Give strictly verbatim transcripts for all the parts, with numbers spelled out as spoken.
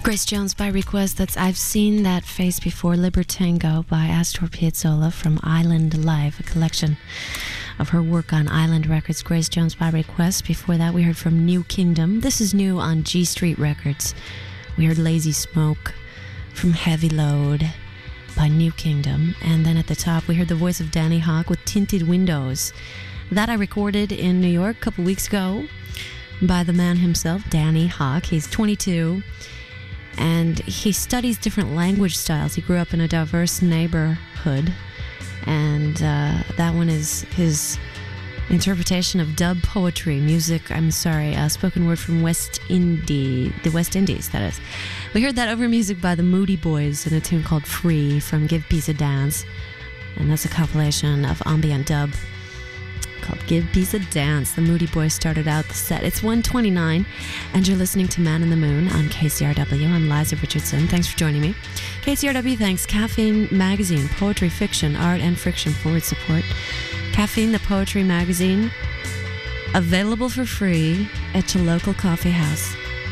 Grace Jones by request. That's I've Seen That Face Before. Libertango by Astor Piazzolla from Island Live, a collection of her work on Island Records. Grace Jones by request. Before that, we heard from New Kingdom. This is new on G Street Records. We heard Lazy Smoke from Heavy Load by New Kingdom. And then at the top, we heard the voice of Danny Hawk with Tinted Windows. That I recorded in New York a couple weeks ago by the man himself, Danny Hawk. He's twenty-two. And he studies different language styles. He grew up in a diverse neighborhood. And uh, that one is his interpretation of dub poetry, music, I'm sorry, uh, spoken word from West Indies, the West Indies, that is. We heard that over music by the Moody Boys in a tune called Free from Give Peace a Dance. And that's a compilation of ambient dub called Give Peace a Dance. The Moody Boys started out the set. It's one twenty-nine, and you're listening to Man in the Moon on K C R W. I'm Liza Richardson. Thanks for joining me. K C R W thanks Caffeine Magazine, Poetry, Fiction, Art, and Friction for its support. Caffeine, the poetry magazine, available for free at your local coffee house.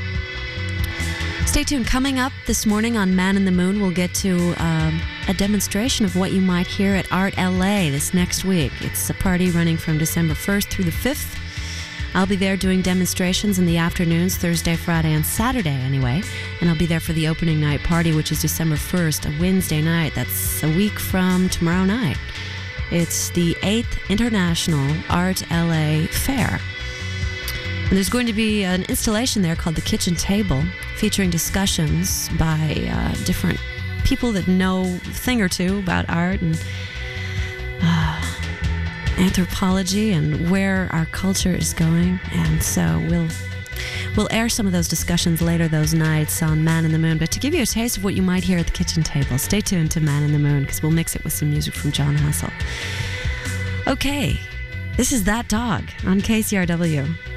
Stay tuned. Coming up this morning on Man in the Moon, we'll get to um, a demonstration of what you might hear at Art L A this next week. It's a party running from December first through the fifth. I'll be there doing demonstrations in the afternoons, Thursday, Friday, and Saturday anyway. And I'll be there for the opening night party, which is December first, a Wednesday night. That's a week from tomorrow night. It's the eighth International Art L A Fair. And there's going to be an installation there called The Kitchen Table, featuring discussions by uh, different people that know a thing or two about art and uh, anthropology and where our culture is going. And so we'll we'll air some of those discussions later those nights on Man in the Moon. But to give you a taste of what you might hear at the kitchen table, stay tuned to Man in the Moon, because we'll mix it with some music from John Hassel. Okay, this is That Dog on K C R W.